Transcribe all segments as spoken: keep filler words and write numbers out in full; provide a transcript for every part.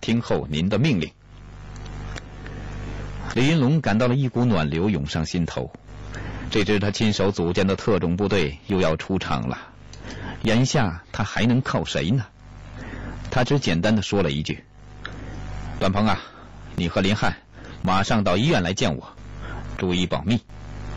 听候您的命令。”李云龙感到了一股暖流涌上心头，这支他亲手组建的特种部队又要出场了，眼下他还能靠谁呢？他只简单的说了一句：“段鹏啊，你和林汉马上到医院来见我，注意保密。”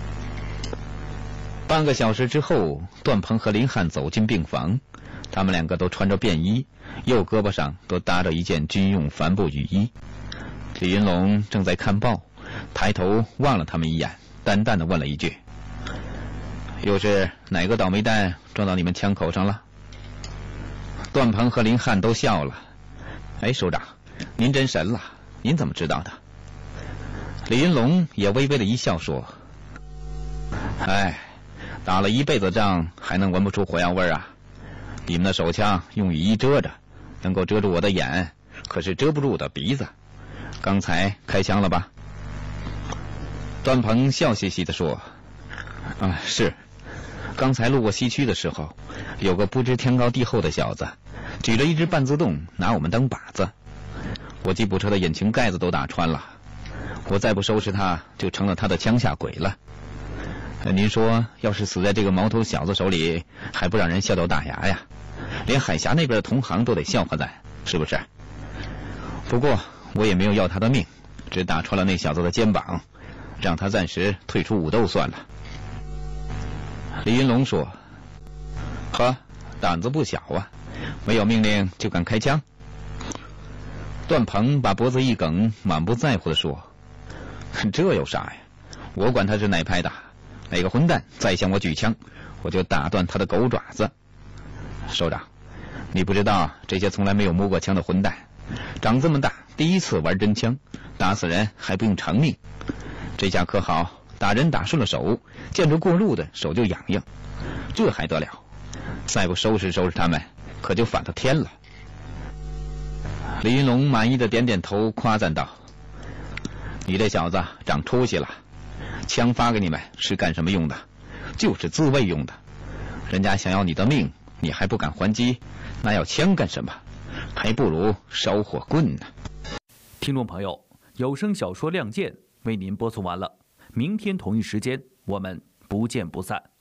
半个小时之后，段鹏和林汉走进病房，他们两个都穿着便衣，右胳膊上都搭着一件军用帆布雨衣。李云龙正在看报，抬头望了他们一眼，淡淡的问了一句：“又是哪个倒霉蛋撞到你们枪口上了？”段鹏和林汉都笑了。“哎，首长，您真神了，您怎么知道的？”李云龙也微微的一笑说：“哎，打了一辈子仗，还能闻不出火药味啊？你们的手枪用雨衣遮着，能够遮住我的眼，可是遮不住我的鼻子。刚才开枪了吧？”段鹏笑嘻嘻地说：“啊，是，刚才路过西区的时候，有个不知天高地厚的小子，举着一只半自动拿我们当靶子，我吉普车的引擎盖子都打穿了，我再不收拾他，就成了他的枪下鬼了。您说，要是死在这个毛头小子手里，还不让人笑掉大牙呀？连海峡那边的同行都得笑话咱，是不是？不过我也没有要他的命，只打穿了那小子的肩膀，让他暂时退出武斗算了。”李云龙说：“呵，胆子不小啊，没有命令就敢开枪。”段鹏把脖子一梗，满不在乎地说：“这有啥呀？我管他是哪派的，哪个混蛋再向我举枪，我就打断他的狗爪子。首长，你不知道这些从来没有摸过枪的混蛋，长这么大第一次玩真枪，打死人还不用偿命。这下可好，打人打顺了手，见着过路的手就痒痒，这还得了？再不收拾收拾他们，可就反了天了。”李云龙满意的点点头，夸赞道：“你这小子长出息了，枪发给你们是干什么用的？就是自卫用的。人家想要你的命，你还不敢还击，那要枪干什么？还不如烧火棍呢。” 听众朋友，有声小说《亮剑》为您播送完了，明天同一时间我们不见不散。